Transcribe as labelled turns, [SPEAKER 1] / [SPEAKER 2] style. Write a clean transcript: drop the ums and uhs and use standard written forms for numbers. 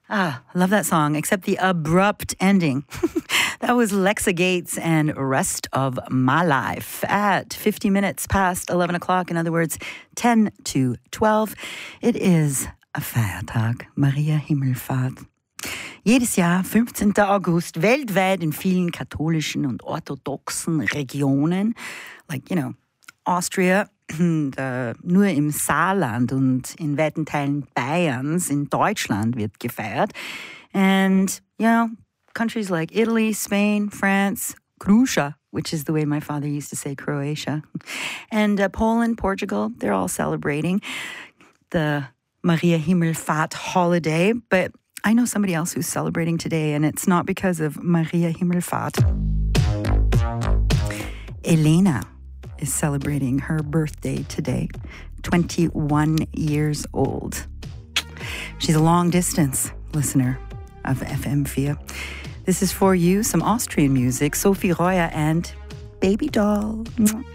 [SPEAKER 1] I love that song, except the abrupt ending. That was Lexa Gates and Rest of My Life at 50 minutes past 11 o'clock. In other words, 10 to 12. It is a Feiertag, Maria Himmelfahrt. Jedes Jahr, 15. August, weltweit in vielen katholischen und orthodoxen Regionen, like, Austria, und, nur im Saarland und in weiten Teilen Bayerns in Deutschland wird gefeiert. And, countries like Italy, Spain, France, Croatia, which is the way my father used to say Croatia, and Poland, Portugal, they're all celebrating the Maria Himmelfahrt holiday. But I know somebody else who's celebrating today, and it's not because of Maria Himmelfahrt. Elena is celebrating her birthday today, 21 years old. She's a long-distance listener of FM4. This is for you, some Austrian music, Sophie Reuer and Baby Doll.